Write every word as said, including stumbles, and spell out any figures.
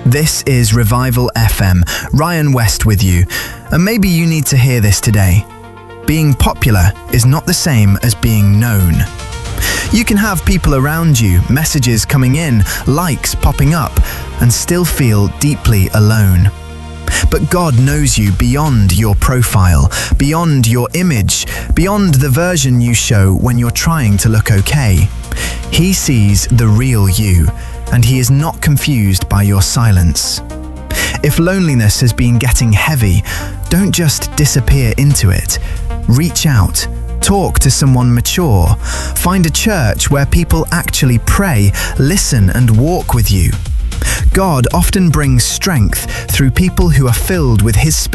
This is Revival F M, Ryan West with you, and maybe you need to hear this today. Being popular is not the same as being known. You can have people around you, messages coming in, likes popping up, and still feel deeply alone. But God knows you beyond your profile, beyond your image, beyond the version you show when you're trying to look okay. He sees the real you, and He is not confused by your silence. If loneliness has been getting heavy, don't just disappear into it. Reach out. Talk to someone mature. Find a church where people actually pray, listen, and walk with you. God often brings strength through people who are filled with His Spirit.